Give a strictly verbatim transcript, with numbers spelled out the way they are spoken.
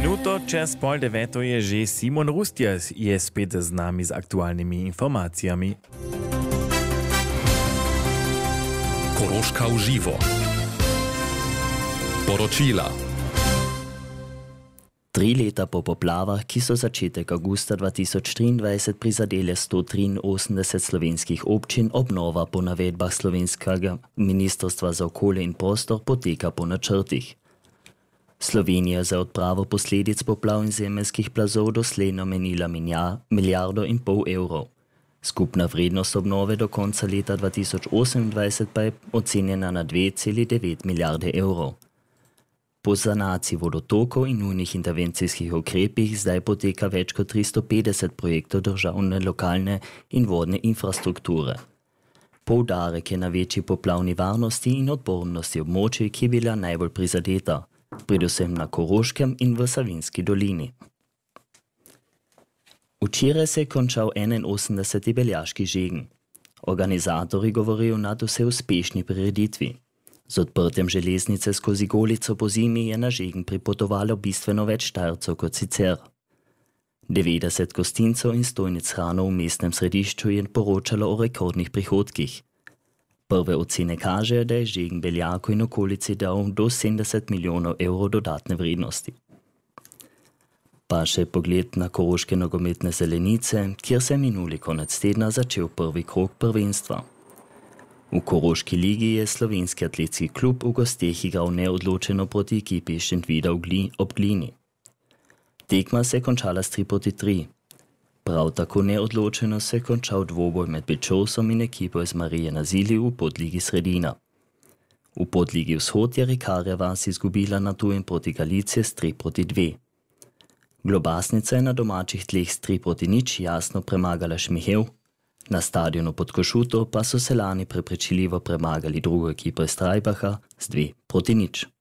Minuto čez pol deveto je že Simon Rustjas, je spet z nami z aktualnymi informacjami. Koroška v živo. Poročila. Tri leta po poplavah, ki so začetek avgusta dva tisoč triindvajset prizadele sto triinosemdeset slovenskih občin, obnova po navedbah slovenskega ministrstva za okolje in prostor poteka po načrtih. Slovenija za odpravo posledic poplav in zemeljskih plazov doslej namenila milijardo in pol evrov. Skupna vrednost obnove do konca leta dva tisoč osemindvajset pa je ocenjena na dve celi devet milijarde evrov. Po sanaciji vodotokov in nujnih intervencijskih ukrepih zdaj poteka več kot tristo petdeset projektov državne, lokalne in vodne infrastrukture. Poudarek je na večji poplavni varnosti in odpornosti območij, ki je bila najbolj prizadeta, predvsem na Koroškem in v Savinjski dolini. Včeraj se je končal enainosemdeseti beljaški žegen. Organizatorji govorijo o nadvse uspešni prireditvi. Z odprtjem železnice skozi Golico po zimi je na žegen pripotovalo bistveno več Štajercev kot sicer. devetdeset gostincev in stojnic hrano v mestnem središču je poročalo o rekordnih prihodkih. Prve ocene kažejo, da je žegen Beljaku in okolici dal do sedemdeset milijonov evrov dodatne vrednosti. Pa še pogled na koroške nogometne zelenice, kjer se je minuli konec tedna začel prvi krog prvenstva. V Koroški ligi je slovenski atletski klub v gosteh igral neodločeno proti ekipi Šentvida ob Glini. Tekma se je končala s tri proti tri. Prav tako neodločeno se je končal dvoboj med Bečovsom in ekipo iz Marije na Zili v podligi Sredina. V podligi Vzhod je Rikarja vas izgubila na tujem proti Galicije s tri proti dve. Globasnica je na domačih tleh s tri proti nič jasno premagala Šmihev. Na stadionu pod Košuto pa so se lani preprečljivo premagali drugo ekipo iz Trajbacha z dve proti nič.